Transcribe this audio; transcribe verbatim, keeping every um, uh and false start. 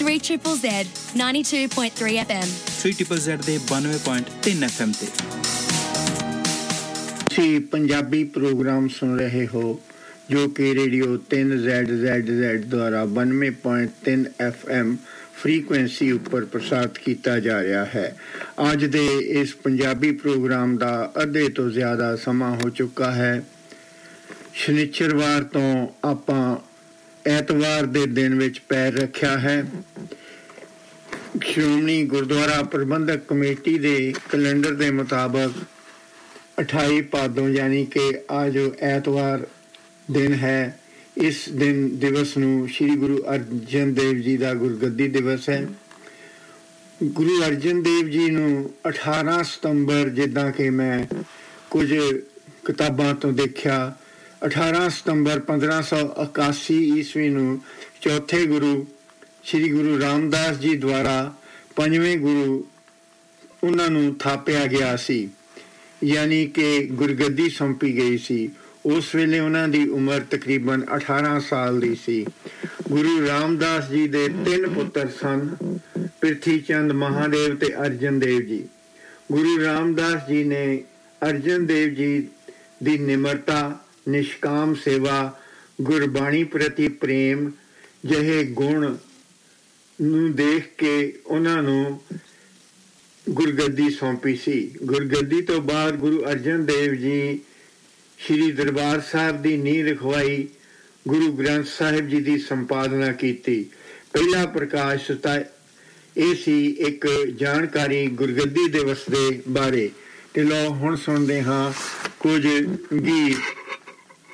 three triple Z ninety-two point three F M three triple Z ਦੇ ninety point three F M ਤੇ ਤੁਸੀਂ Punjabi programme ਸੁਣ ਰਹੇ ਹੋ ਜੋ ਕਿ ਰੇਡੀਓ ਤਿੰਨ ਜ਼ੈਡ ਜ਼ੈਡ ਜ਼ੈਡ ਦੁਆਰਾ ninety point three F M frequency ਉੱਪਰ ਪ੍ਰਸਾਰਿਤ ਕੀਤਾ ਜਾ ਰਿਹਾ ਹੈ। ਅੱਜ ਦੇ ਇਸ ਪੰਜਾਬੀ ਪ੍ਰੋਗਰਾਮ ਦਾ ਅੱਧੇ ਤੋਂ ਜ਼ਿਆਦਾ ਸਮਾਂ ਹੋ ਚੁੱਕਾ ਹੈ। ਸ਼ਨੀਚਰਵਾਰ ਤੋਂ ਆਪਾਂ ਐਤਵਾਰ ਦੇ ਦਿਨ ਵਿੱਚ ਪੈਰ ਰੱਖਿਆ ਹੈ। ਸ਼੍ਰੋਮਣੀ ਗੁਰਦੁਆਰਾ ਪ੍ਰਬੰਧਕ ਕਮੇਟੀ ਦੇ ਕੈਲੰਡਰ ਦੇ ਮੁਤਾਬਕ ਅਠਾਈ ਭਾਦੋਂ ਯਾਨੀ ਕਿ ਅੱਜ ਐਤਵਾਰ ਦਿਨ ਹੈ। ਇਸ ਦਿਨ ਦਿਵਸ ਨੂੰ ਸ਼੍ਰੀ ਗੁਰੂ ਅਰਜਨ ਦੇਵ ਜੀ ਦਾ ਗੁਰਗੱਦੀ ਦਿਵਸ ਹੈ। ਗੁਰੂ ਅਰਜਨ ਦੇਵ ਜੀ ਨੂੰ ਅਠਾਰਾਂ ਸਤੰਬਰ ਜਿੱਦਾਂ ਕਿ ਮੈਂ ਕੁਝ ਕਿਤਾਬਾਂ ਤੋਂ ਦੇਖਿਆ ਅਠਾਰਾਂ ਸਤੰਬਰ ਪੰਦਰਾਂ ਸੌ ਇਕਾਸੀ ਈਸਵੀ ਨੂੰ ਚੌਥੇ ਗੁਰੂ ਸ਼੍ਰੀ ਗੁਰੂ ਰਾਮਦਾਸ ਜੀ ਦੁਆਰਾ ਪੰਜਵੇਂ ਗੁਰੂ ਉਹਨਾਂ ਨੂੰ ਥਾਪਿਆ ਗਿਆ ਸੀ, ਯਾਨੀ ਕਿ ਗੁਰਗੱਦੀ ਸੌਂਪੀ ਗਈ ਸੀ। ਉਸ ਵੇਲੇ ਉਹਨਾਂ ਦੀ ਉਮਰ ਤਕਰੀਬਨ ਅਠਾਰਾਂ ਸਾਲ ਦੀ ਸੀ। ਗੁਰੂ ਰਾਮਦਾਸ ਜੀ ਦੇ ਤਿੰਨ ਪੁੱਤਰ ਸਨ, ਪ੍ਰਿਥੀ ਚੰਦ, ਮਹਾਦੇਵ ਤੇ ਅਰਜਨ ਦੇਵ ਜੀ। ਗੁਰੂ ਰਾਮਦਾਸ ਜੀ ਨੇ ਅਰਜਨ ਦੇਵ ਜੀ ਦੀ ਨਿਮਰਤਾ, ਨਿਸ਼ਕਾਮ ਸੇਵਾ, ਗੁਰਬਾਣੀ ਪ੍ਰਤੀ ਪ੍ਰੇਮ ਜਿਹੇ ਗੁਣ ਨੂੰ ਦੇਖ ਕੇ ਉਹਨਾਂ ਨੂੰ ਗੁਰਗੱਦੀ ਸੌਂਪੀ ਸੀ। ਗੁਰਗੱਦੀ ਤੋਂ ਬਾਅਦ ਗੁਰੂ ਅਰਜਨ ਦੇਵ ਜੀ ਸ਼੍ਰੀ ਦਰਬਾਰ ਸਾਹਿਬ ਦੀ ਨੀਂਹ ਰਖਵਾਈ, ਗੁਰੂ ਗ੍ਰੰਥ ਸਾਹਿਬ ਜੀ ਦੀ ਸੰਪਾਦਨਾ ਕੀਤੀ। ਪਹਿਲਾ ਪ੍ਰਕਾਸ਼ ਇਹ ਸੀ ਇੱਕ ਜਾਣਕਾਰੀ ਗੁਰਗੱਦੀ ਦਿਵਸ ਦੇ ਬਾਰੇ। ਤੇ ਲਓ ਹੁਣ ਸੁਣਦੇ ਹਾਂ ਕੁਝ ਗੀਤ।